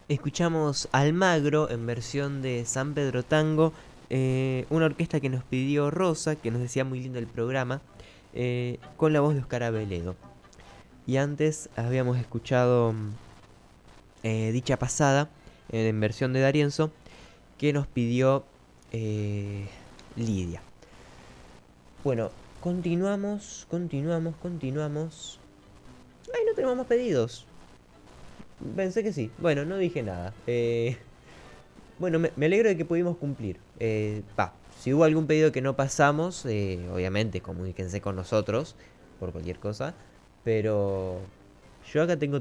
Escuchamos Almagro en versión de San Pedro Tango, una orquesta que nos pidió Rosa, que nos decía muy lindo el programa, con la voz de Oscar Abeledo. Y antes habíamos escuchado Dicha Pasada, en versión de D'Arienzo, que nos pidió eh, Lidia. Bueno, continuamos. ¡Ay, no tenemos más pedidos! Pensé que sí. Bueno, no dije nada. Bueno, me alegro de que pudimos cumplir. Si hubo algún pedido que no pasamos, obviamente comuníquense con nosotros por cualquier cosa. Pero yo acá tengo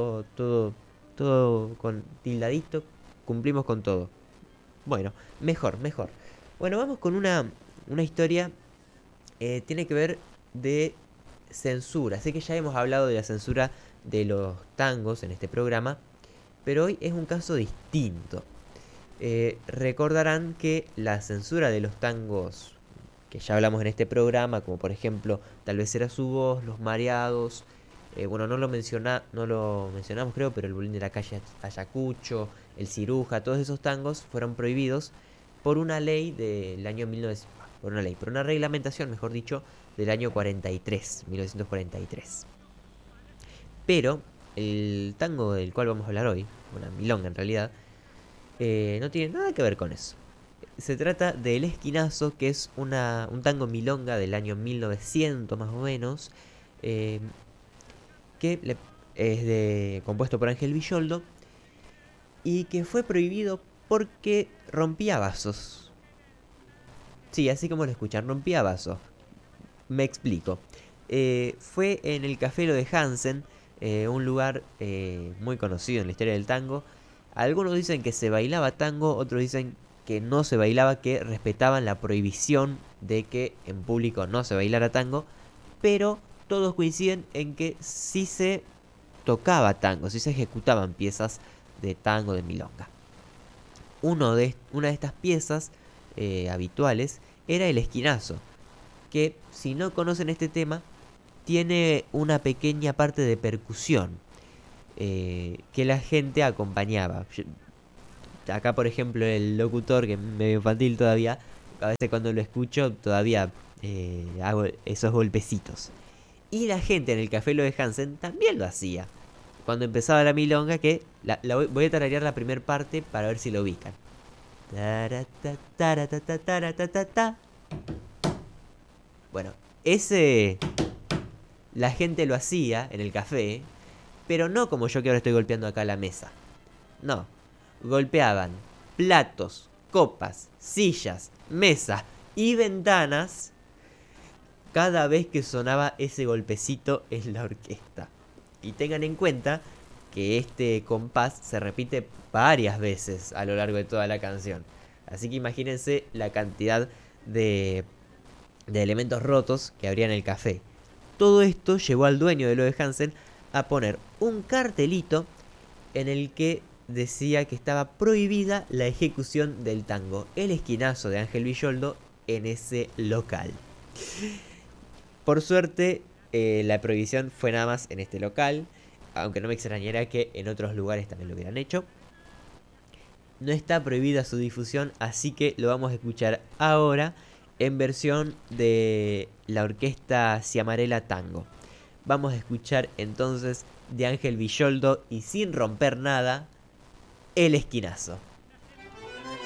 todo con tildadito. Cumplimos con todo. Bueno, mejor. Bueno, vamos con una historia. Tiene que ver de censura. Sé que ya hemos hablado de la censura de los tangos en este programa. Pero hoy es un caso distinto. Recordarán que la censura de los tangos que ya hablamos en este programa, como por ejemplo Tal vez era su voz, Los Mareados, bueno, no lo mencionamos creo, pero el Bulín de la calle Ayacucho, El Ciruja, todos esos tangos fueron prohibidos por una ley del año 1900, por una reglamentación, mejor dicho, del año 43, 1943. Pero el tango del cual vamos a hablar hoy, una milonga en realidad, no tiene nada que ver con eso. Se trata de El Esquinazo, que es un tango milonga del año 1900 más o menos, eh, que es compuesto por Ángel Villoldo y que fue prohibido porque rompía vasos. Sí, así como lo escuchan, rompía vasos. Me explico. Fue en el Café Lo de Hansen, un lugar muy conocido en la historia del tango. Algunos dicen que se bailaba tango, otros dicen que no se bailaba, que respetaban la prohibición de que en público no se bailara tango, pero todos coinciden en que sí se tocaba tango, sí se ejecutaban piezas de tango, de milonga. Una de estas piezas habituales era el esquinazo, que si no conocen este tema, tiene una pequeña parte de percusión que la gente acompañaba. Acá, por ejemplo, el locutor, que es medio infantil todavía, a veces cuando lo escucho todavía hago esos golpecitos. Y la gente en el Café Lo de Hansen también lo hacía. Cuando empezaba la milonga, que voy a tararear la primera parte para ver si lo ubican. Bueno, ese la gente lo hacía en el café, pero no como yo que ahora estoy golpeando acá la mesa. No, golpeaban platos, copas, sillas, mesas y ventanas cada vez que sonaba ese golpecito en la orquesta. Y tengan en cuenta que este compás se repite varias veces a lo largo de toda la canción. Así que imagínense la cantidad de elementos rotos que habría en el café. Todo esto llevó al dueño de Lo de Hansen a poner un cartelito en el que decía que estaba prohibida la ejecución del tango El Esquinazo de Ángel Villoldo en ese local. Por suerte, la prohibición fue nada más en este local, aunque no me extrañaría que en otros lugares también lo hubieran hecho. No está prohibida su difusión, así que lo vamos a escuchar ahora en versión de la orquesta Ciamarela Tango. Vamos a escuchar entonces de Ángel Villoldo y sin romper nada, El Esquinazo.